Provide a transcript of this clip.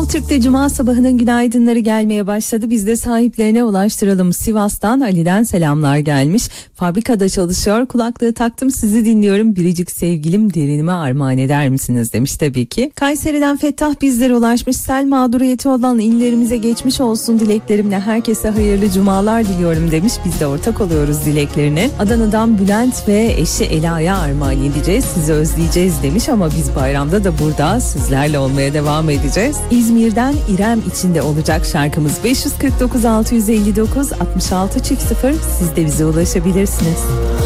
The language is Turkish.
Kral Türk'te Cuma sabahının günaydınları gelmeye başladı. Biz de sahiplerine ulaştıralım. Sivas'tan Ali'den selamlar gelmiş. Fabrikada çalışıyor. Kulaklığı taktım, sizi dinliyorum. Biricik sevgilim, derinime armağan eder misiniz demiş tabii ki. Kayseri'den Fettah bizlere ulaşmış. Sel mağduriyeti olan illerimize geçmiş olsun dileklerimle herkese hayırlı cumalar diliyorum demiş. Biz de ortak oluyoruz dileklerine. Adana'dan Bülent ve eşi Ela'ya armağan edeceğiz. Sizi özleyeceğiz demiş ama biz bayramda da burada sizlerle olmaya devam edeceğiz. İzmir'den İrem içinde olacak şarkımız 549 659 66 0. Siz de bize ulaşabilirsiniz.